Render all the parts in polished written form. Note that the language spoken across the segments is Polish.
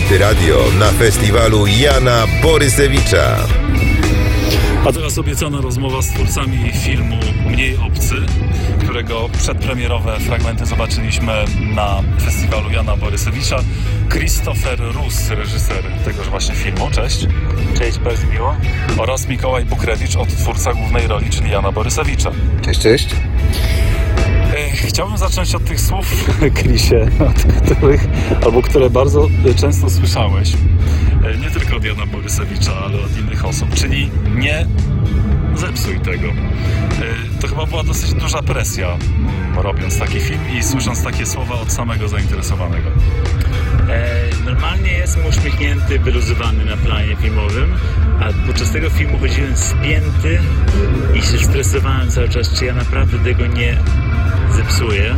Fanty Radio na festiwalu Jana Borysewicza. A teraz obiecana rozmowa z twórcami filmu Mniej obcy, którego przedpremierowe fragmenty zobaczyliśmy na festiwalu Jana Borysewicza. Christopher Roos, reżyser tegoż właśnie filmu. Cześć. Cześć, bardzo miło. Oraz Mikołaj Bukrewicz, odtwórca głównej roli, czyli Jana Borysewicza. Cześć, cześć. Chciałbym zacząć od tych słów, Chrisie, które bardzo często słyszałeś. Nie tylko od Jana Borysewicza, ale od innych osób. Czyli nie zepsuj tego. To chyba była dosyć duża presja, robiąc taki film i słysząc takie słowa od samego zainteresowanego. Normalnie jestem uśmiechnięty, wyluzowany na planie filmowym, a podczas tego filmu chodziłem spięty i się stresowałem cały czas, czy ja naprawdę tego nie zepsuję.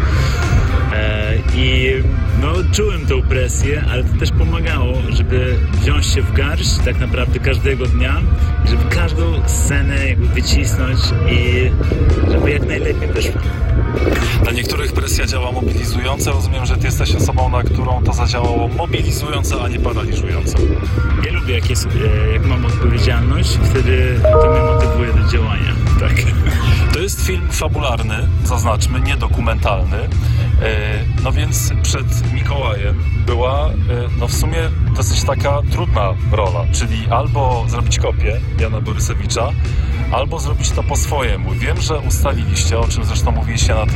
I czułem tą presję, ale to też pomagało, żeby wziąć się w garść tak naprawdę każdego dnia, żeby każdą scenę jakby wycisnąć i żeby jak najlepiej wyszło. Dla niektórych presja działa mobilizująco. Rozumiem, że ty jesteś osobą, na którą to zadziałało mobilizująco, a nie paraliżująco. Ja lubię, jak mam odpowiedzialność, wtedy to mnie motywuje do działania. Tak. To jest film fabularny, zaznaczmy, niedokumentalny. No więc przed Mikołajem była w sumie dosyć taka trudna rola, czyli albo zrobić kopię Jana Borysewicza, albo zrobić to po swojemu. Wiem, że ustaliliście, o czym zresztą mówiliście na tym